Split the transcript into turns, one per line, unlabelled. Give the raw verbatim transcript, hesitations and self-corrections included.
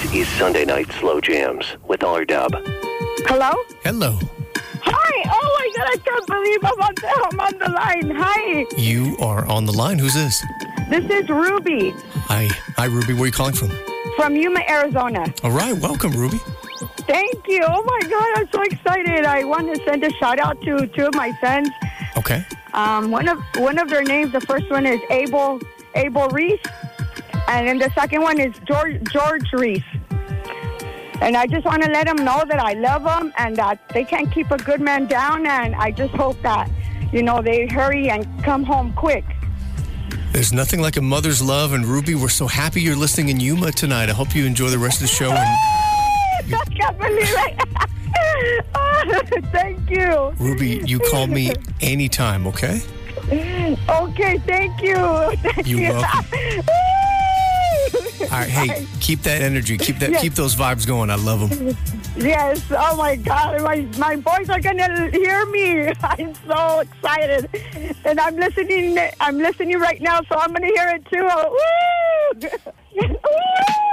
is Sunday Night Slow Jams with R-Dub.
Hello?
Hello.
Hi! Oh my God, I can't believe I'm on, the, I'm on the line. Hi!
You are on the line. Who's this?
This is Ruby
Hi. Hi, Ruby. Where are you calling from?
from Yuma, Arizona.
All right. Welcome, Ruby.
Thank you. Oh my God, I'm so excited. I want to send a shout out to two of my sons.
Okay.
Um, one of one of their names, the first one is Abel Abel Reese, and then the second one is George George Reese. And I just want to let them know that I love them and that they can't keep a good man down. And I just hope that, you know, they hurry and come home quick.
There's nothing like a mother's love. And, Ruby, we're so happy you're listening in Yuma tonight. I hope you enjoy the rest of the show. And
I can't believe it. Thank you.
Ruby, you call me anytime, okay?
Okay, thank you. Thank
You're
you.
welcome. All right, hey, keep that energy. Keep that.
Yes.
Keep those vibes going. I love them.
Yes. Oh my God. My my boys are gonna hear me. I'm so excited, and I'm listening. I'm listening right now, so I'm gonna hear it too. Woo! Woo!